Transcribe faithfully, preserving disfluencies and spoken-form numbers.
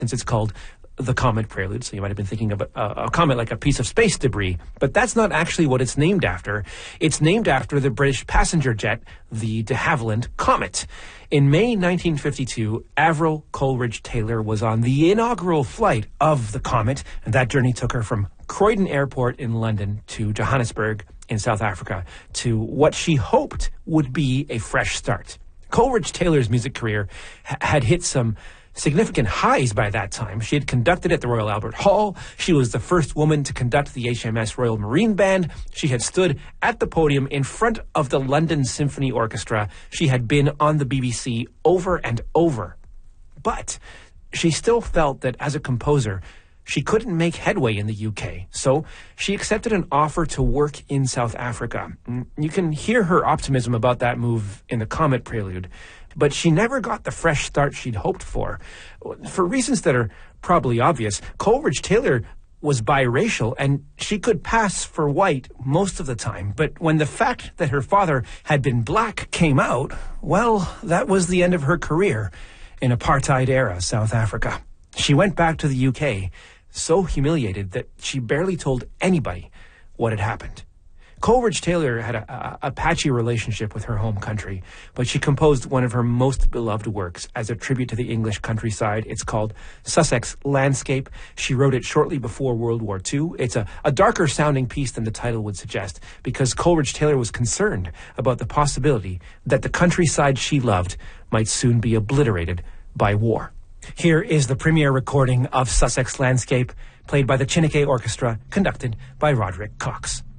since it's called the Comet Prelude, so you might have been thinking of a, a comet like a piece of space debris, but that's not actually what it's named after. It's named after the British passenger jet, the de Havilland Comet. In May nineteen fifty-two, Avril Coleridge Taylor was on the inaugural flight of the Comet, and that journey took her from Croydon Airport in London to Johannesburg in South Africa to what she hoped would be a fresh start. Coleridge Taylor's music career ha- had hit some significant highs by that time. She had conducted at the Royal Albert Hall. She was the first woman to conduct the H M S Royal Marine Band. She had stood at the podium in front of the London Symphony Orchestra. She had been on the B B C over and over. But she still felt that as a composer, she couldn't make headway in the U K. So she accepted an offer to work in South Africa. You can hear her optimism about that move in the Comet Prelude. But she never got the fresh start she'd hoped for. For reasons that are probably obvious, Coleridge Taylor was biracial, and she could pass for white most of the time. But when the fact that her father had been black came out, well, that was the end of her career in apartheid-era South Africa. She went back to the U K, so humiliated that she barely told anybody what had happened. Coleridge Taylor had a, a, a patchy relationship with her home country, but she composed one of her most beloved works as a tribute to the English countryside. It's called Sussex Landscape. She wrote it shortly before World War Two. It's a, a darker sounding piece than the title would suggest, because Coleridge Taylor was concerned about the possibility that the countryside she loved might soon be obliterated by war. Here is the premiere recording of Sussex Landscape, played by the Chineke Orchestra, conducted by Roderick Cox.